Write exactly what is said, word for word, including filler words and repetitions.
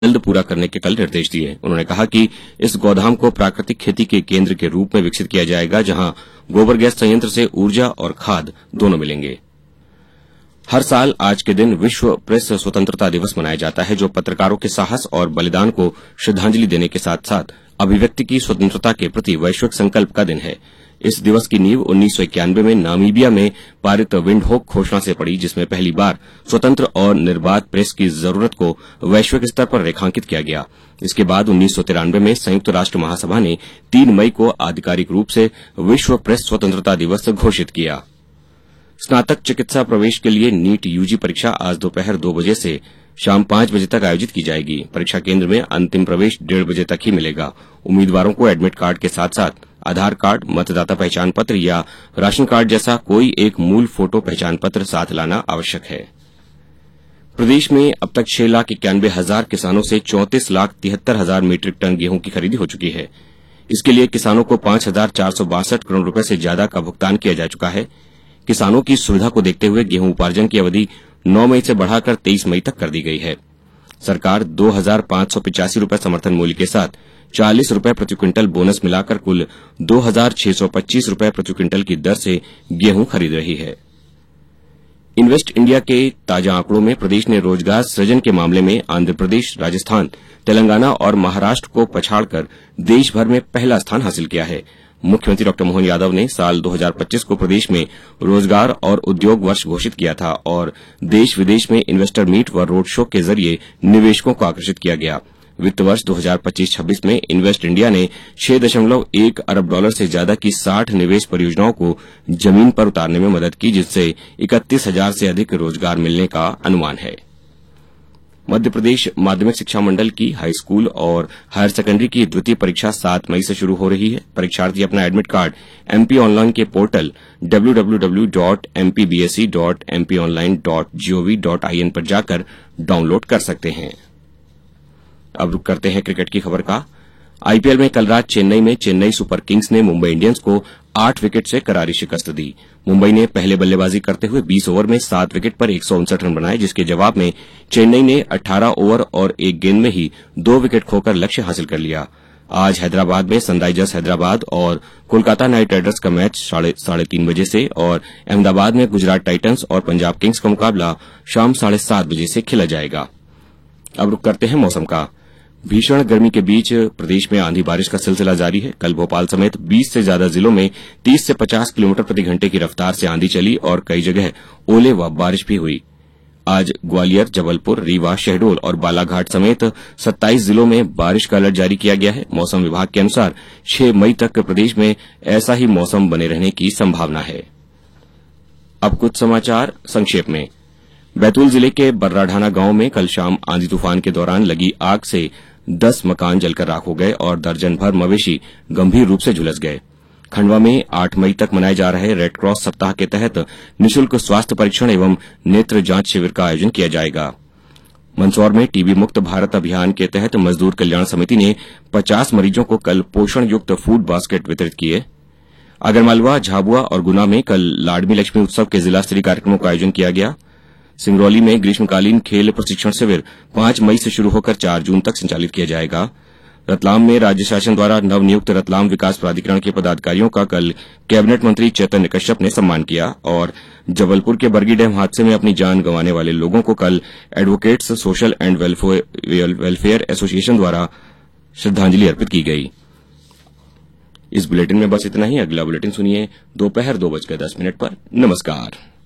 जल्द पूरा करने के कल निर्देश दिए। उन्होंने कहा कि इस गोदाम को प्राकृतिक खेती के केंद्र के रूप में विकसित किया जाएगा, जहां गोबर गैस संयंत्र से ऊर्जा और खाद दोनों मिलेंगे। हर साल आज के दिन विश्व प्रेस स्वतंत्रता दिवस मनाया जाता है, जो पत्रकारों के साहस और बलिदान को श्रद्धांजलि देने के साथ साथ अभिव्यक्ति की स्वतंत्रता के प्रति वैश्विक संकल्प का दिन है। इस दिवस की नींव उन्नीस सौ इक्यानवे में नामीबिया में पारित विंडहोक घोषणा से पड़ी, जिसमें पहली बार स्वतंत्र और निर्बाध प्रेस की जरूरत को वैश्विक स्तर पर रेखांकित किया गया। इसके बाद उन्नीस सौ तिरानवे में संयुक्त राष्ट्र महासभा ने तीन मई को आधिकारिक रूप से विश्व प्रेस स्वतंत्रता दिवस घोषित किया। स्नातक चिकित्सा प्रवेश के लिए नीट यूजी परीक्षा आज दोपहर दो बजे से शाम पांच बजे तक आयोजित की जाएगी। परीक्षा केंद्र में अंतिम प्रवेश डेढ़ बजे तक ही मिलेगा। उम्मीदवारों को एडमिट कार्ड के साथ साथ आधार कार्ड, मतदाता पहचान पत्र या राशन कार्ड जैसा कोई एक मूल फोटो पहचान पत्र साथ लाना आवश्यक है। प्रदेश में अब तक छह लाख इक्यानवे हजार किसानों से चौंतीस लाख तिहत्तर हजार मीट्रिक टन गेहूं की खरीदी हो चुकी है। इसके लिए किसानों को पांच हजार चार सौ बासठ करोड़ रूपये से ज्यादा का भुगतान किया जा चुका है। किसानों की सुविधा को देखते हुए गेहूं उपार्जन की अवधि नौ मई से बढ़ाकर तेईस मई तक कर दी गई है। सरकार दो हजार पांच सौ पिचासी रूपये समर्थन मूल्य के साथ चालीस रूपये प्रति क्विंटल बोनस मिलाकर कुल दो हजार छह सौ पच्चीस रूपये प्रति क्विंटल की दर से गेहूं खरीद रही है। इन्वेस्ट इंडिया के ताजा आंकड़ों में प्रदेश ने रोजगार सृजन के मामले में आंध्र प्रदेश, राजस्थान, तेलंगाना और महाराष्ट्र को पछाड़कर देश भर में पहला स्थान हासिल किया है। मुख्यमंत्री डॉ मोहन यादव ने साल दो हजार पच्चीस को प्रदेश में रोजगार और उद्योग वर्ष घोषित किया था और देश विदेश में इन्वेस्टर मीट व रोड शो के जरिए निवेशकों को आकर्षित किया गया। वित्त वर्ष दो हजार पच्चीस छब्बीस में इन्वेस्ट इंडिया ने छह दशमलव एक अरब डॉलर से ज्यादा की साठ निवेश परियोजनाओं को जमीन पर उतारने में मदद की, जिससे इकतीस हजार से अधिक रोजगार मिलने का अनुमान है। मध्य प्रदेश माध्यमिक शिक्षा मंडल की हाई स्कूल और हायर सेकेंडरी की द्वितीय परीक्षा सात मई से शुरू हो रही है। परीक्षार्थी अपना एडमिट कार्ड एमपी ऑनलाइन के portal W W W dot M P B S E dot M P online dot G O V dot I N पर जाकर डाउनलोड कर सकते हैं। अब रुक करते हैं क्रिकेट की खबर का। आईपीएल में कल रात चेन्नई में चेन्नई सुपर किंग्स ने मुंबई इंडियंस को आठ विकेट से करारी शिकस्त दी। मुंबई ने पहले बल्लेबाजी करते हुए बीस ओवर में सात विकेट पर एक सौ उनसठ रन बनाए, जिसके जवाब में चेन्नई ने अठारह ओवर और एक गेंद में ही दो विकेट खोकर लक्ष्य हासिल कर लिया। आज हैदराबाद में सनराइजर्स हैदराबाद और कोलकाता नाइट राइडर्स का मैच साढ़े साढ़े तीन बजे से और अहमदाबाद में गुजरात टाइटंस और पंजाब किंग्स का मुकाबला शाम साढ़े सात बजे से खेला जाएगा। अब रुक करते हैं मौसम का। भीषण गर्मी के बीच प्रदेश में आंधी बारिश का सिलसिला जारी है। कल भोपाल समेत बीस से ज्यादा जिलों में तीस से पचास किलोमीटर प्रति घंटे की रफ्तार से आंधी चली और कई जगह ओले व बारिश भी हुई। आज ग्वालियर, जबलपुर, रीवा, शहडोल और बालाघाट समेत सत्ताईस जिलों में बारिश का अलर्ट जारी किया गया है। मौसम विभाग के अनुसार छह मई तक प्रदेश में ऐसा ही मौसम बने रहने की संभावना है। अब कुछ समाचार संक्षेप में। बैतूल जिले के बर्राढाना गांव में कल शाम आंधी तूफान के दौरान लगी आग से दस मकान जलकर राख हो गए और दर्जन भर मवेशी गंभीर रूप से झुलस गए। खंडवा में आठ मई तक मनाए जा रहे रेड क्रॉस सप्ताह के तहत निःशुल्क स्वास्थ्य परीक्षण एवं नेत्र जांच शिविर का आयोजन किया जाएगा। मंदसौर में टीबी मुक्त भारत अभियान के तहत मजदूर कल्याण समिति ने पचास मरीजों को कल पोषण युक्त फूड बास्केट वितरित किए। आगरमालवा, झाबुआ और गुना में कल लाडली लक्ष्मी उत्सव के जिला स्तरीय कार्यक्रमों का आयोजन किया गया। सिंगरौली में ग्रीष्मकालीन खेल प्रशिक्षण शिविर पांच मई से शुरू होकर चार जून तक संचालित किया जाएगा। रतलाम में राज्य शासन द्वारा नवनियुक्त रतलाम विकास प्राधिकरण के पदाधिकारियों का कल कैबिनेट मंत्री चैतन्य कश्यप ने सम्मान किया और जबलपुर के बरगी डैम हादसे में अपनी जान गंवाने वाले लोगों को कल advocates social and welfare association द्वारा श्रद्धांजलि अर्पित की गई। इस बुलेटिन में बस इतना ही। अगला बुलेटिन सुनिए दोपहर दो बजकर दस मिनट पर। नमस्कार।